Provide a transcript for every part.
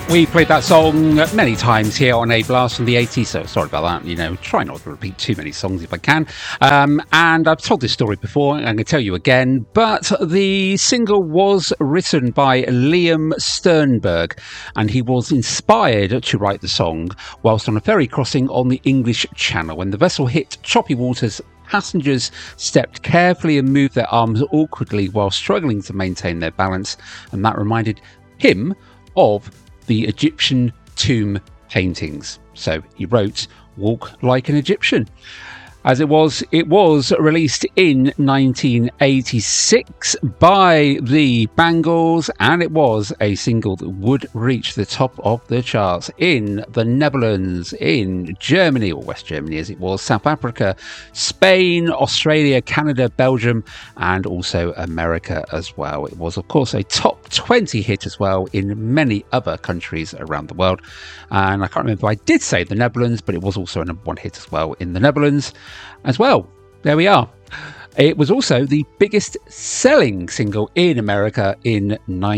We played that song many times here on A Blast from the 80s, so sorry about that. Try not to repeat too many songs if I can. And I've told this story before, I'm going to tell you again, but the single was written by Liam Sternberg, and he was inspired to write the song whilst on a ferry crossing on the English Channel. When the vessel hit choppy waters, passengers stepped carefully and moved their arms awkwardly while struggling to maintain their balance, and that reminded him of the Egyptian tomb paintings. So he wrote Walk Like an Egyptian. As it was released in 1986 by the Bangles, and it was a single that would reach the top of the charts in the Netherlands, in Germany, or West Germany as it was, South Africa, Spain, Australia, Canada, Belgium, and also America as well. It was, of course, a top 20 hit as well in many other countries around the world. And I can't remember if I did say the Netherlands, but it was also a number one hit as well in the Netherlands as well. There we are. It was also the biggest selling single in America in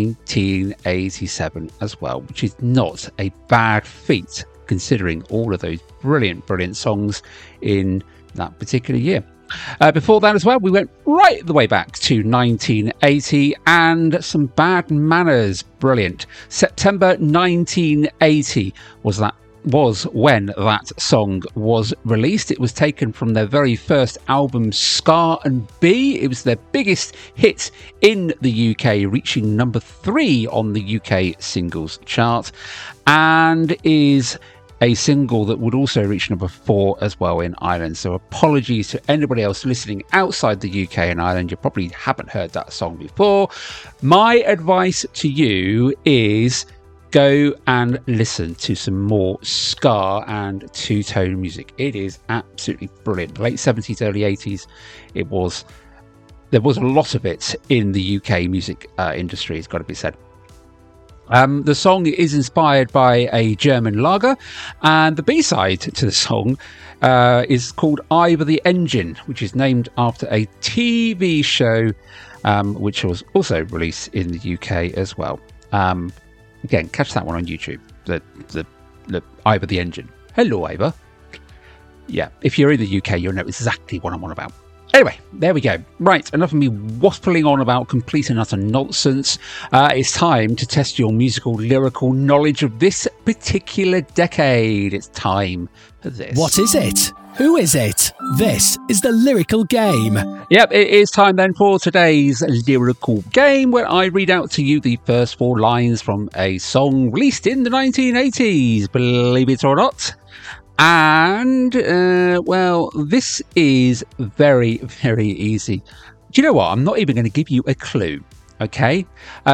1987 as well, which is not a bad feat considering all of those brilliant songs in that particular year. Before that as well, we went right the way back to 1980 and Some Bad Manners. Brilliant. September 1980 was when that song was released. It was taken from their very first album, Scar and B. It was their biggest hit in the UK, reaching number 3 on the UK singles chart, and is a single that would also reach number 4 as well in Ireland. So apologies to anybody else listening outside the UK and Ireland. You probably haven't heard that song before. My advice to you is go and listen to some more ska and two-tone music. It is absolutely brilliant. Late 70s, early 80s, there was a lot of it in the UK music industry, it's got to be said. The song is inspired by a German lager, and the B-side to the song is called Ivor the Engine, which is named after a TV show which was also released in the UK as well. Again, catch that one on YouTube, the Ivor the Engine. Hello, Ivor. Yeah, if you're in the UK, you'll know exactly what I'm on about. Anyway, there we go. Right, enough of me waffling on about complete and utter nonsense. It's time to test your musical, lyrical knowledge of this particular decade. It's time for this. What is it? Who is it? This is the Lyrical Game. Yep, it is time then for today's Lyrical Game, where I read out to you the first 4 lines from a song released in the 1980s, believe it or not. And, well, this is very, very easy. Do you know what? I'm not even going to give you a clue, okay?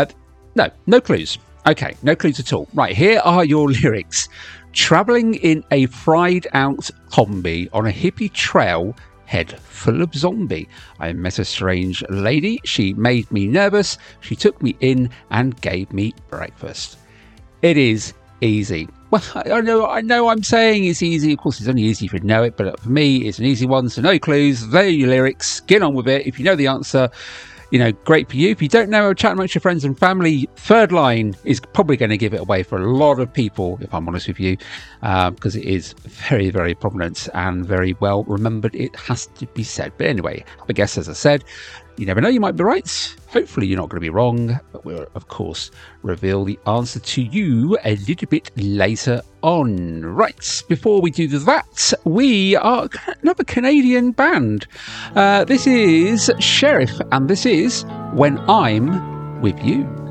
No clues. Okay, no clues at all. Right, here are your lyrics. Travelling in a fried-out combi on a hippie trail, head full of zombie. I met a strange lady. She made me nervous. She took me in and gave me breakfast. It is easy. Well, I know I'm saying it's easy. Of course, it's only easy if you know it, but for me, it's an easy one, so no clues. There are your lyrics. Get on with it. If you know the answer, great for you. If you don't know, chat amongst your friends and family. Third line is probably going to give it away for a lot of people, if I'm honest with you, because it is very, very prominent and very well remembered. It has to be said. But anyway, I guess, as I said, you never know, you might be right. Hopefully you're not going to be wrong, but we'll, of course, reveal the answer to you a little bit later on. Right, before we do that, we are another Canadian band. This is Sheriff, and this is When I'm With You.